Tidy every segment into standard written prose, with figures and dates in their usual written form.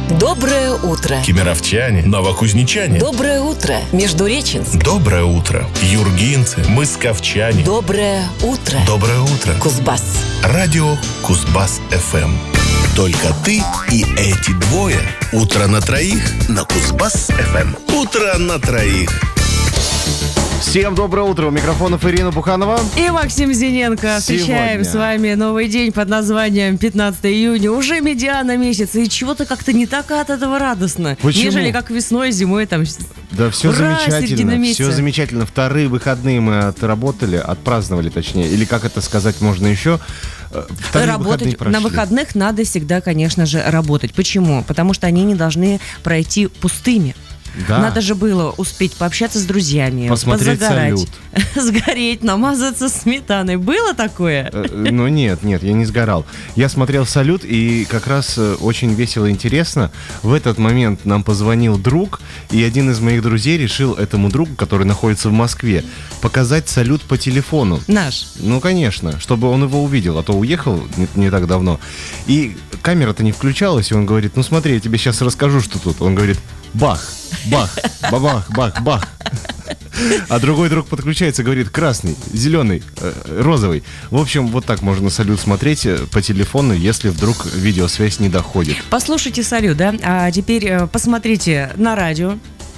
Доброе утро. Кемеровчане, новокузнечане. Доброе утро, Междуреченск. Доброе утро, юргинцы, мысковчане. Доброе утро, Доброе утро, Кузбасс. Радио Кузбасс-ФМ. Только ты и эти двое. Утро на троих на Кузбасс-ФМ. Утро на троих. Всем доброе утро. У микрофонов Ирина Буханова и Максим Зиненко. Встречаем с вами новый день под названием 15 июня. Уже медиана месяца. И чего-то как-то не так от этого радостно. Почему? Нежели как весной, зимой там. Да, все Ура, замечательно. Все замечательно. Вторые выходные мы отработали, отпраздновали точнее. Или как это сказать можно еще? Работать на выходных надо всегда, конечно же, работать. Почему? Потому что они не должны пройти пустыми. Да. Надо же было успеть пообщаться с друзьями, посмотреть позагорать, салют, сгореть, намазаться сметаной. Было такое? Ну нет, я не сгорал. Я смотрел салют, и как раз очень весело и интересно. В этот момент нам позвонил друг, и один из моих друзей решил этому другу, который находится в Москве, показать салют по телефону. Наш? Ну, конечно, чтобы он его увидел, а то уехал не так давно. И камера-то не включалась, и он говорит: ну смотри, я тебе сейчас расскажу, что тут. Он говорит: бах, бах, бабах, бах, бах. А другой друг подключается, говорит: красный, зеленый, розовый. В общем, вот так можно салют смотреть по телефону, если вдруг видеосвязь не доходит. Послушайте салют, да? А теперь посмотрите на радио.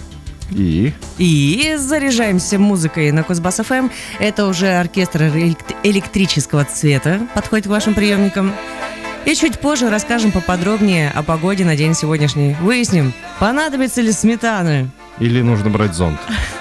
И заряжаемся музыкой на Кузбасс-ФМ. Это уже оркестр электрического цвета подходит к вашим приемникам. И чуть позже расскажем поподробнее о погоде на день сегодняшний. Выясним, понадобится ли сметана. Или нужно брать зонт.